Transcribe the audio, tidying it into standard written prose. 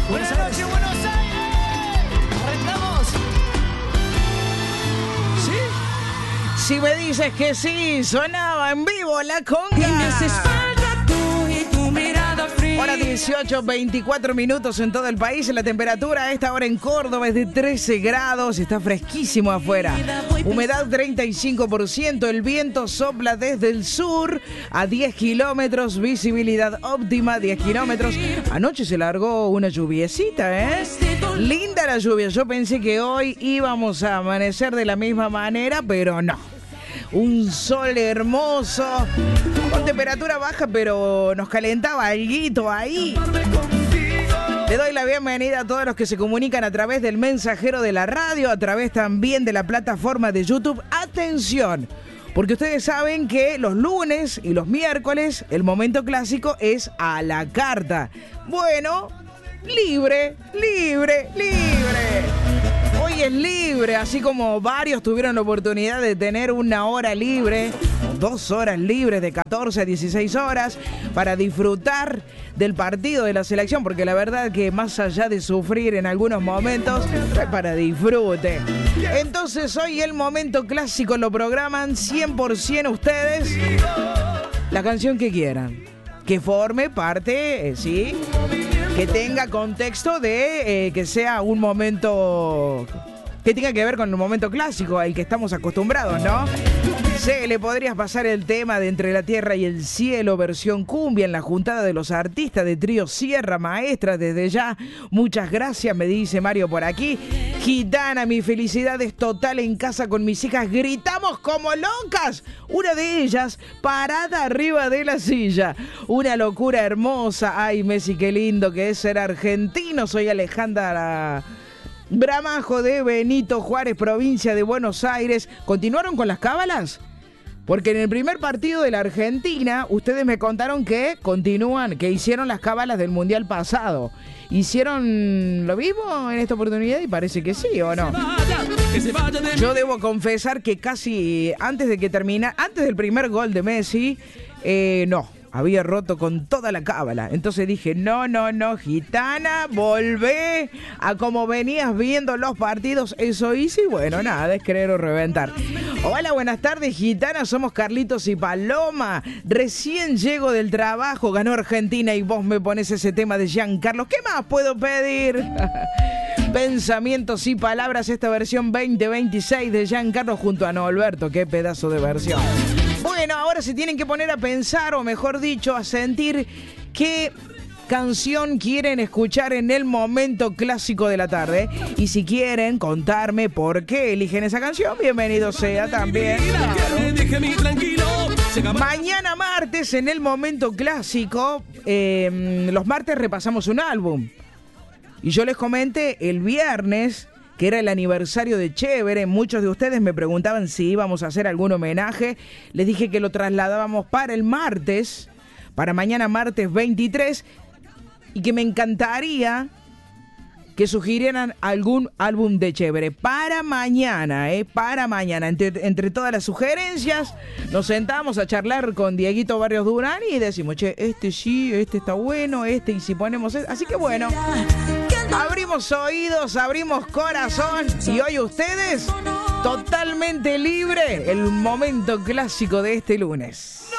Buenas noches, Buenos Aires. ¿Arrancamos? ¿Sí? Si me dices que sí, sonaba en vivo la conga. Hora 18, 24 minutos en todo el país. La temperatura a esta hora en Córdoba es de 13 grados. Está fresquísimo afuera. Humedad 35%. El viento sopla desde el sur a 10 kilómetros. Visibilidad óptima 10 kilómetros. Anoche se largó una lluviecita, ¿eh? Linda la lluvia. Yo pensé que hoy íbamos a amanecer de la misma manera, pero no. Un sol hermoso, con temperatura baja, pero nos calentaba alguito ahí. Le doy la bienvenida a todos los que se comunican a través del mensajero de la radio, a través también de la plataforma de YouTube. ¡Atención! Porque ustedes saben que los lunes y los miércoles el momento clásico es a la carta. Bueno, libre. Hoy es libre, así como varios tuvieron la oportunidad de tener una hora libre, 2 horas libres de 14 a 16 horas para disfrutar del partido de la selección, porque la verdad que más allá de sufrir en algunos momentos, es para disfrute. Entonces hoy el momento clásico lo programan 100% ustedes, la canción que quieran, que forme parte, ¿sí?, que tenga contexto de que sea un momento que tenga que ver con el momento clásico al que estamos acostumbrados, ¿no? Se le podrías pasar el tema de Entre la Tierra y el Cielo, versión cumbia, en la juntada de los artistas de Trío Sierra Maestra. Desde ya, muchas gracias, me dice Mario por aquí. Gitana, mi felicidad es total en casa con mis hijas. Gritamos como locas. Una de ellas parada arriba de la silla. Una locura hermosa. Ay, Messi, qué lindo que es ser argentino. Soy Alejandra Bramajo de Benito Juárez, provincia de Buenos Aires. ¿Continuaron con las cábalas? Porque en el primer partido de la Argentina, ustedes me contaron que continúan, que hicieron las cábalas del Mundial pasado. ¿Hicieron lo mismo en esta oportunidad? Y parece que sí, ¿o no? Yo debo confesar que casi antes de que termina, antes del primer gol de Messi, no. Había roto con toda la cábala. Entonces dije, no, Gitana, volvé a como venías viendo los partidos. Eso hice y bueno, nada, es querer o reventar. Hola, buenas tardes, Gitana. Somos Carlitos y Paloma. Recién llego del trabajo, ganó Argentina y vos me pones ese tema de Giancarlo. ¿Qué más puedo pedir? Pensamientos y palabras, esta versión 2026 de Giancarlo junto a Norberto. Qué pedazo de versión. Bueno, ahora se tienen que poner a pensar, o mejor dicho, a sentir qué canción quieren escuchar en el momento clásico de la tarde. Y si quieren contarme por qué eligen esa canción, bienvenido sea también. Claro. Mañana martes, en el momento clásico, los martes repasamos un álbum. Y yo les comenté el viernes que era el aniversario de Chévere. Muchos de ustedes me preguntaban si íbamos a hacer algún homenaje. Les dije que lo trasladábamos para el martes, para mañana martes 23, y que me encantaría que sugirieran algún álbum de Chévere para mañana, para mañana. Entre todas las sugerencias, nos sentamos a charlar con Dieguito Barrios Durán y decimos, che, este sí, este está bueno, este, y si ponemos este. Así que bueno, abrimos oídos, abrimos corazón, y hoy ustedes, totalmente libre, el momento clásico de este lunes.